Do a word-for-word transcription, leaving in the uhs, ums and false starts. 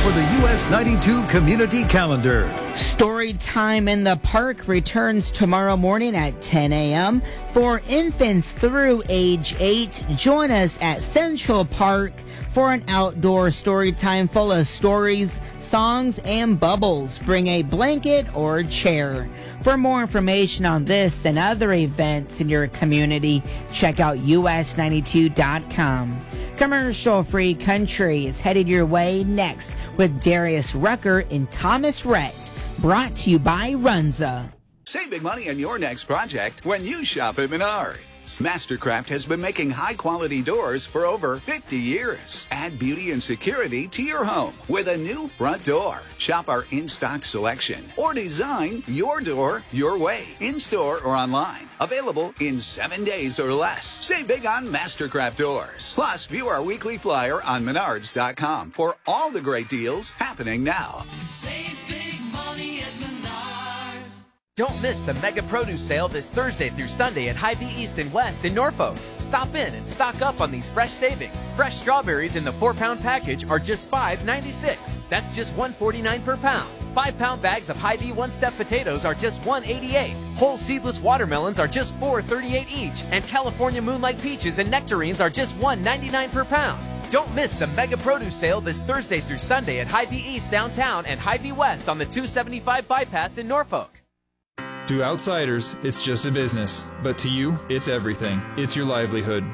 for the U S ninety-two Community Calendar. Story Time in the Park returns tomorrow morning at ten a.m. For infants through age eight, join us at Central Park for an outdoor story time full of stories, songs, and bubbles. Bring a blanket or chair. For more information on this and other events in your community, check out U S ninety-two dot com. Commercial-free country is headed your way next with Darius Rucker and Thomas Rhett. Brought to you by Runza. Save big money on your next project when you shop at Menards. Mastercraft has been making high-quality doors for over fifty years. Add beauty and security to your home with a new front door. Shop our in-stock selection or design your door your way, in-store or online. Available in seven days or less. Save big on Mastercraft doors. Plus, view our weekly flyer on menards dot com for all the great deals happening now. Save big money at Menards. Don't miss the Mega Produce Sale this Thursday through Sunday at Hy-Vee East and West in Norfolk. Stop in and stock up on these fresh savings. Fresh strawberries in the four-pound package are just five ninety-six. That's just one forty-nine per pound. Five-pound bags of Hy-Vee one-step potatoes are just one eighty-eight. Whole seedless watermelons are just four thirty-eight each. And California Moonlight peaches and nectarines are just one ninety-nine per pound. Don't miss the Mega Produce Sale this Thursday through Sunday at Hy-Vee East downtown and Hy-Vee West on the two seventy-five bypass in Norfolk. To outsiders, it's just a business, but to you, it's everything. It's your livelihood.